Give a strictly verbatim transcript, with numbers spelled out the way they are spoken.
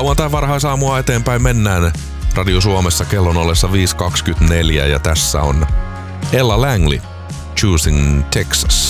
Lauantai varhaisaamua eteenpäin mennään Radio Suomessa kellon ollessa viisi kaksikymmentäneljä ja tässä on Ella Langley, Choosing Texas.